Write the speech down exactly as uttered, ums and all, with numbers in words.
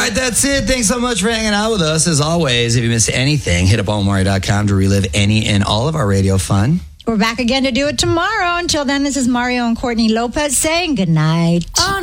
right, that's it. Thanks so much for hanging out with us. As always, if you missed anything, hit up Omari dot com to relive any and all of our radio fun. We're back again to do it tomorrow. Until then, this is Mario and Courtney Lopez saying good night.